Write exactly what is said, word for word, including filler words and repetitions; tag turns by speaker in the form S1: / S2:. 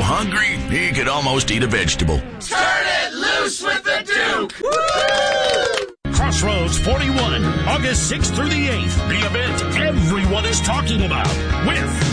S1: hungry he could almost eat a vegetable.
S2: Turn it loose with the Duke! Woo!
S3: Crossroads forty-one, August sixth through the eighth. The event everyone is talking about with